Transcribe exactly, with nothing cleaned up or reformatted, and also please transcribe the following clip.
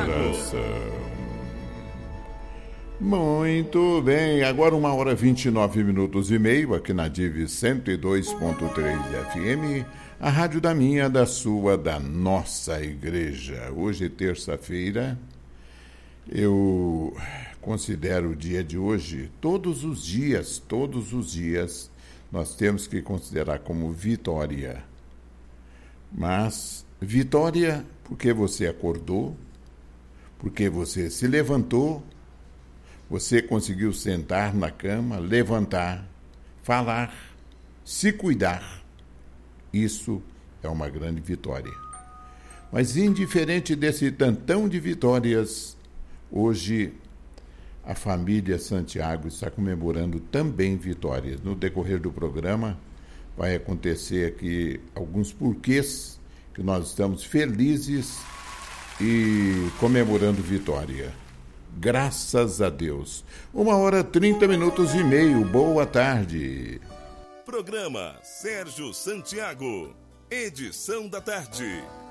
coração. Muito bem, agora uma hora e vinte e nove minutos e meio aqui na Divi cento e dois ponto três F M, a rádio da minha, da sua, da nossa igreja. Hoje, terça-feira, eu considero o dia de hoje, todos os dias, todos os dias, nós temos que considerar como vitória. Mas vitória porque você acordou, porque você se levantou, você conseguiu sentar na cama, levantar, falar, se cuidar. Isso é uma grande vitória. Mas indiferente desse tantão de vitórias, hoje a família Santiago está comemorando também vitórias. No decorrer do programa vai acontecer aqui alguns porquês que nós estamos felizes e comemorando vitória. Graças a Deus. Uma hora trinta minutos e meio. Boa tarde. Programa Sérgio Santiago. Edição da tarde.